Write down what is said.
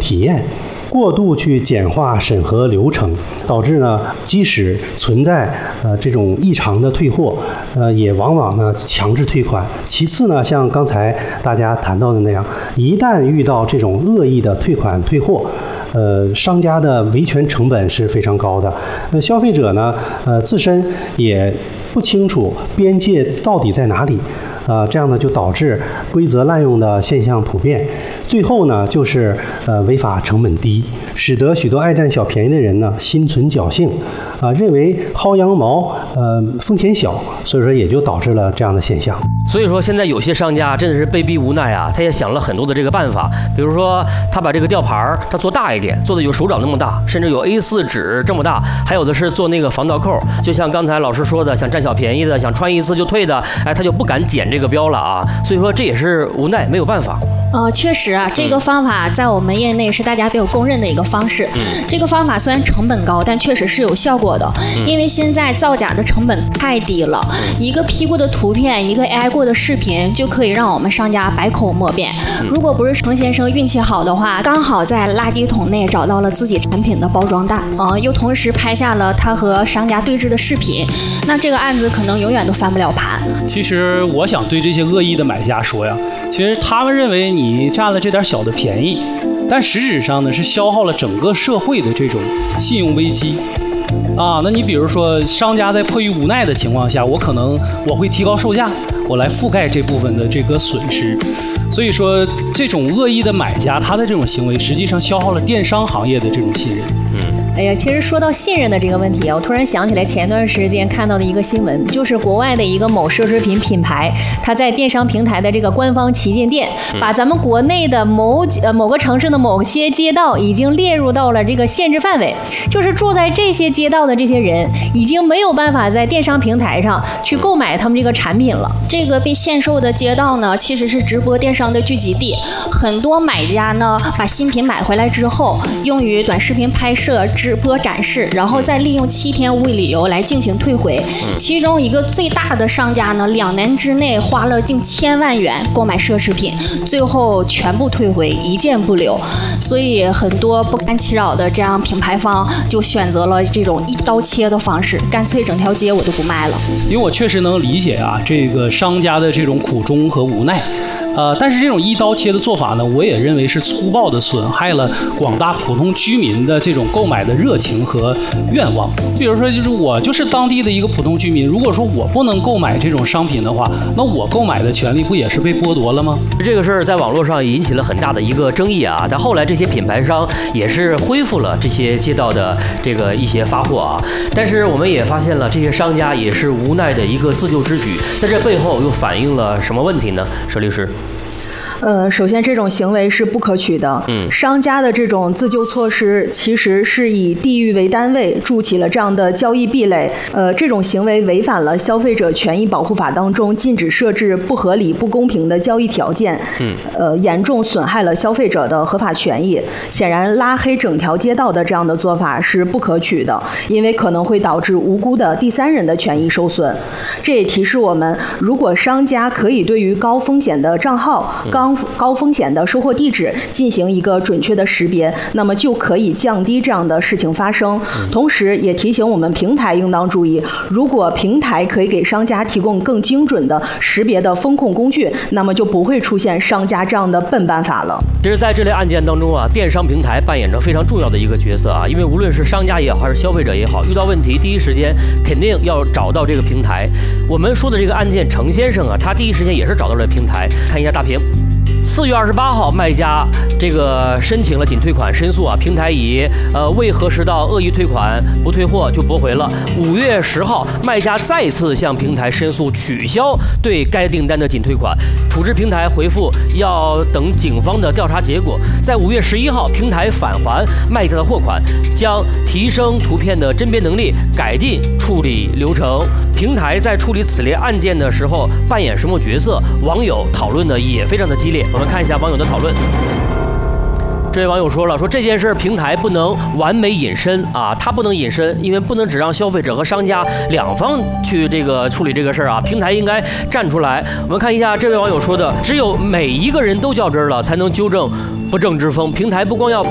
体验。过度去简化审核流程，导致呢，即使存在这种异常的退货，也往往呢强制退款。其次呢，像刚才大家谈到的那样，一旦遇到这种恶意的退款退货，商家的维权成本是非常高的。消费者呢，自身也不清楚边界到底在哪里。这样呢就导致规则滥用的现象普遍，最后呢就是违法成本低，使得许多爱占小便宜的人呢心存侥幸，认为薅羊毛风险小，所以说也就导致了这样的现象。 所以说现在有些商家真的是被逼无奈啊，他也想了很多的这个办法，比如说他把这个吊牌他做大一点，做的有手掌那么大，甚至有 A4 纸这么大，还有的是做那个防盗扣，就像刚才老师说的，想占小便宜的，想穿一次就退的，他就不敢剪这个标了啊，所以说这也是无奈，没有办法。 确实啊，这个方法在我们业内是大家比较公认的一个方式。这个方法虽然成本高，但确实是有效果的。因为现在造假的成本太低了，一个 P 过的图片，一个 AI 过的视频，就可以让我们商家百口莫辩。如果不是程先生运气好的话，刚好在垃圾桶内找到了自己产品的包装袋，又同时拍下了他和商家对峙的视频，那这个案子可能永远都翻不了盘。 其实我想对这些恶意的买家说呀，其实他们认为你占了这点小的便宜，但实质上呢是消耗了整个社会的这种信用危机啊。那你比如说商家在迫于无奈的情况下，我会提高售价，我来覆盖这部分的这个损失。所以说这种恶意的买家，他的这种行为实际上消耗了电商行业的这种信任。 哎呀，其实说到信任的这个问题啊，我突然想起来前段时间看到的一个新闻，就是国外的一个某奢侈品品牌，它在电商平台的这个官方旗舰店，把咱们国内的某个城市的某些街道已经列入到了这个限制范围，就是住在这些街道的这些人已经没有办法在电商平台上去购买他们这个产品了。 这个被限售的街道呢，其实是直播电商的聚集地，很多买家呢把新品买回来之后，用于短视频拍摄、直播展示，然后再利用7天无理由来进行退回。其中一个最大的商家呢，2年之内花了近1000万元购买奢侈品，最后全部退回，一件不留。所以很多不堪其扰的这样品牌方就选择了这种一刀切的方式，干脆整条街我都不卖了。 因为我确实能理解啊，这个商家的这种苦衷和无奈。但是这种一刀切的做法呢，我也认为是粗暴的损害了广大普通居民的这种购买的热情和愿望。比如说，我就是当地的一个普通居民，如果说我不能购买这种商品的话，那我购买的权利不也是被剥夺了吗？ 这个事儿在网络上引起了很大的一个争议啊。但后来这些品牌商也是恢复了这些街道的这个一些发货啊。但是我们也发现了，这些商家也是无奈的一个自救之举，在这背后又反映了什么问题呢？佘律师。 首先这种行为是不可取的。商家的这种自救措施其实是以地域为单位筑起了这样的交易壁垒。这种行为违反了消费者权益保护法当中禁止设置不合理、不公平的交易条件。严重损害了消费者的合法权益。显然，拉黑整条街道的这样的做法是不可取的，因为可能会导致无辜的第三人的权益受损。这也提示我们，如果商家可以对于高风险的账号、高风险的收货地址进行一个准确的识别，那么就可以降低这样的事情发生。同时也提醒我们平台应当注意，如果平台可以给商家提供更精准的识别的风控工具，那么就不会出现商家这样的笨办法了。 其实在这类案件当中啊，电商平台扮演着非常重要的一个角色啊，因为无论是商家也好，还是消费者也好，遇到问题第一时间肯定要找到这个平台。我们说的这个案件，程先生啊，他第一时间也是找到了平台。看一下大屏。4月28号，卖家这个申请了仅退款申诉啊，平台以未核实到恶意退款不退货就驳回了。5月10号，卖家再次向平台申诉取消对该订单的仅退款，处置平台回复要等警方的调查结果。在5月11号，平台返还卖家的货款，将提升图片的甄别能力，改进处理流程。平台在处理此类案件的时候扮演什么角色？网友讨论的也非常的激烈。我们看一下网友的讨论。这位网友说了，说这件事平台不能完美隐身啊，他不能隐身，因为不能只让消费者和商家两方去这个处理这个事儿啊，平台应该站出来。我们看一下这位网友说的，只有每一个人都较真了，才能纠正不正之风。平台不光要